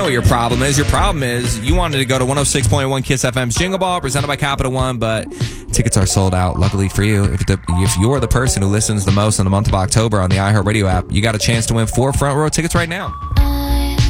what your problem is. Your problem is you wanted to go to 106.1 Kiss FM's Jingle Ball, presented by Capital One, but tickets are sold out. Luckily for you, if you're the person who listens the most in the month of October on the iHeartRadio app, you got a chance to win 4 front row tickets right now.